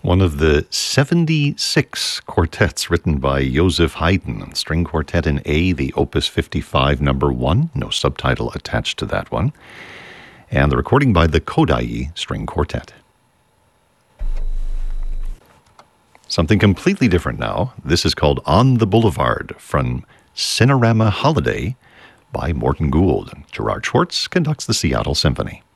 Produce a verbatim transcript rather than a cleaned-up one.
One of the seventy-six quartets written by Joseph Haydn, string quartet in A, the Opus fifty-five, number one, no subtitle attached to that one, and the recording by the Kodály String Quartet. Something completely different now. This is called On the Boulevard from Cinerama Holiday by Morton Gould. Gerard Schwartz conducts the Seattle Symphony.